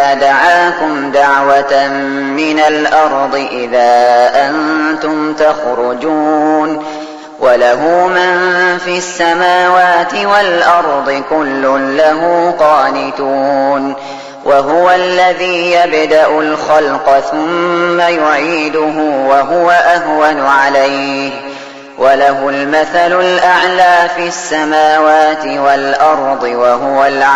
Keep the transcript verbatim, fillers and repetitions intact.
إذا دعاكم دعوة من الأرض إذا أنتم تخرجون وله من في السماوات والأرض كل له قانتون وهو الذي يبدأ الخلق ثم يعيده وهو أهون عليه وله المثل الأعلى في السماوات والأرض وهو العزيز